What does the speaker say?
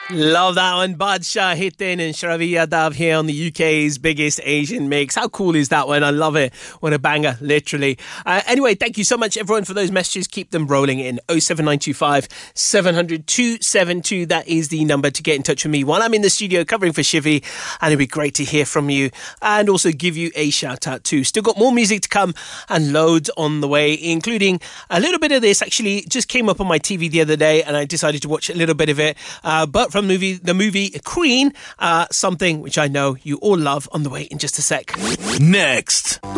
Love that one. Badshah Hitin and Shravi Yadav here on the UK's biggest Asian mix. How cool is that one? I love it. What a banger, literally. Anyway, thank you so much, everyone, for those messages. Keep them rolling in. 07925 700 272. That is the number to get in touch with me while I'm in the studio covering for Shivy. And it'd be great to hear from you and also give you a shout out too. Still got more music to come and loads on the way, including a little bit of this. Actually, just came up on my TV the other day and I decided to watch a little bit of it. But from the movie Queen, something which I know you all love, on the way in just a sec. Next.